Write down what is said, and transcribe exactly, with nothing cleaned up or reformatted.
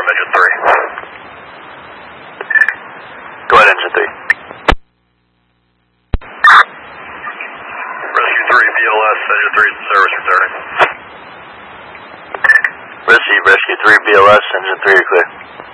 engine three. Go ahead, engine three. Rescue three, B L S, engine three, service returning. Rescue, Rescue three, B L S, engine three, you're clear.